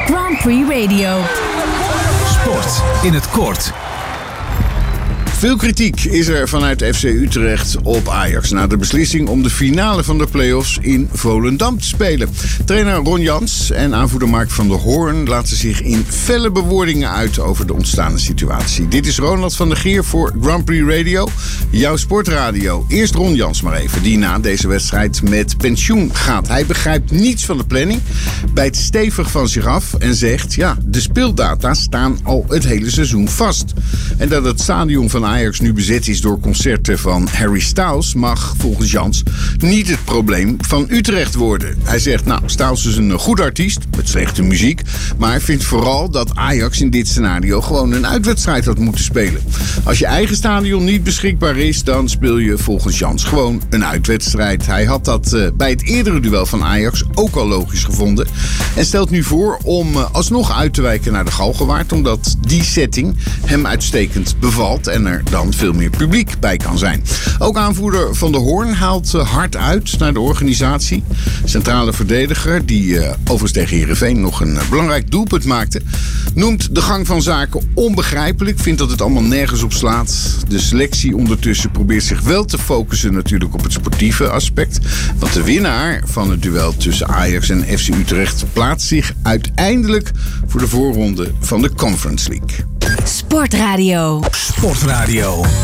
Grand Prix Radio. Sport in het kort. Veel kritiek is er vanuit FC Utrecht op Ajax na de beslissing om de finale van de play-offs in Volendam te spelen. Trainer Ron Jans en aanvoerder Mark van der Hoorn laten zich in felle bewoordingen uit over de ontstane situatie. Dit is Ronald van der Geer voor Grand Prix Radio, jouw sportradio. Eerst Ron Jans maar even, die na deze wedstrijd met pensioen gaat. Hij begrijpt niets van de planning, bijt stevig van zich af en zegt: ja, de speeldata staan al het hele seizoen vast. En dat het stadion van Ajax nu bezet is door concerten van Harry Styles mag volgens Jans niet het probleem van Utrecht worden. Hij zegt, nou, Styles is een goed artiest met slechte muziek, maar hij vindt vooral dat Ajax in dit scenario gewoon een uitwedstrijd had moeten spelen. Als je eigen stadion niet beschikbaar is, dan speel je volgens Jans gewoon een uitwedstrijd. Hij had dat bij het eerdere duel van Ajax ook al logisch gevonden en stelt nu voor om alsnog uit te wijken naar de Galgenwaard, omdat die setting hem uitstekend bevalt en er dan veel meer publiek bij kan zijn. Ook aanvoerder Van der Hoorn haalt hard uit naar de organisatie. Centrale verdediger, die overigens tegen Heerenveen nog een belangrijk doelpunt maakte, noemt de gang van zaken onbegrijpelijk, vindt dat het allemaal nergens op slaat. De selectie ondertussen probeert zich wel te focussen natuurlijk op het sportieve aspect, want de winnaar van het duel tussen Ajax en FC Utrecht plaatst zich uiteindelijk voor de voorronde van de Conference League. Sportradio. Sportradio.